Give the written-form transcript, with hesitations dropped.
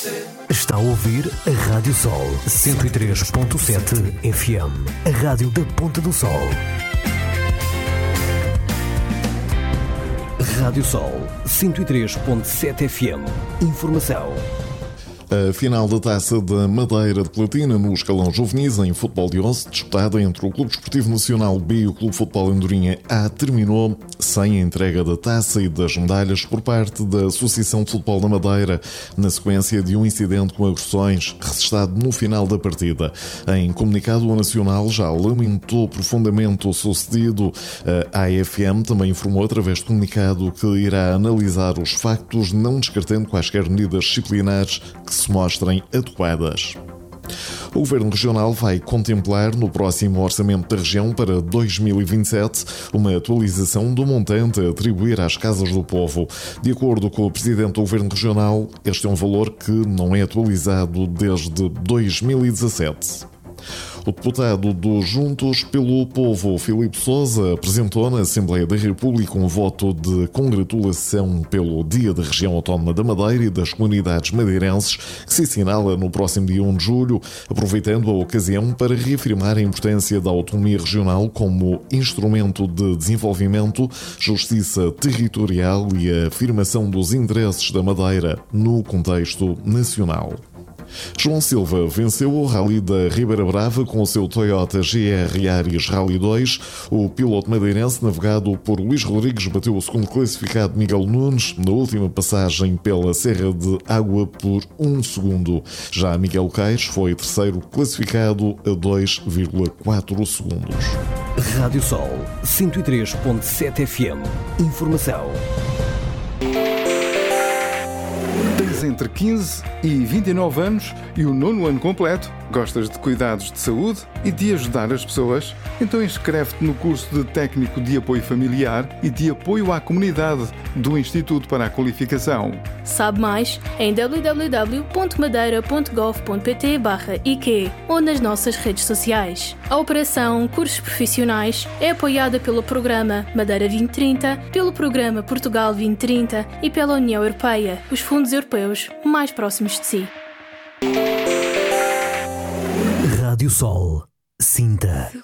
Está a ouvir a Rádio Sol 103.7 FM, a rádio da Ponta do Sol. Rádio Sol 103.7 FM. Informação. A final da Taça da Madeira de Platina no escalão juvenis em futebol de 11, disputada entre o Clube Desportivo Nacional B e o Clube Futebol Andorinha A, terminou sem a entrega da taça e das medalhas por parte da Associação de Futebol da Madeira, na sequência de um incidente com agressões registrado no final da partida. Em comunicado, o Nacional já lamentou profundamente o sucedido. A AFM também informou através de comunicado que irá analisar os factos, não descartando quaisquer medidas disciplinares que se mostrem adequadas. O Governo Regional vai contemplar no próximo Orçamento da Região para 2027 uma atualização do montante a atribuir às Casas do Povo. De acordo com o Presidente do Governo Regional, este é um valor que não é atualizado desde 2017. O deputado dos Juntos pelo Povo, Filipe Sousa, apresentou na Assembleia da República um voto de congratulação pelo Dia da Região Autónoma da Madeira e das comunidades madeirenses, que se assinala no próximo dia 1 de julho, aproveitando a ocasião para reafirmar a importância da autonomia regional como instrumento de desenvolvimento, justiça territorial e a afirmação dos interesses da Madeira no contexto nacional. João Silva venceu o Rally da Ribeira Brava com o seu Toyota GR Yaris Rally 2. O piloto madeirense, navegado por Luís Rodrigues, bateu o segundo classificado Miguel Nunes na última passagem pela Serra de Água por 1 segundo. Já Miguel Caires foi terceiro classificado a 2,4 segundos. Rádio Sol 103.7 FM. Informação. Tens entre 15 e 29 anos e o 9º ano completo? Gostas de cuidados de saúde e de ajudar as pessoas? Então inscreve-te no curso de Técnico de Apoio Familiar e de Apoio à Comunidade do Instituto para a Qualificação. Sabe mais em www.madeira.gov.pt/IQ ou nas nossas redes sociais. A Operação Cursos Profissionais é apoiada pelo Programa Madeira 2030, pelo Programa Portugal 2030 e pela União Europeia, os fundos europeus mais próximos de si. Rádio Sol, Sinta.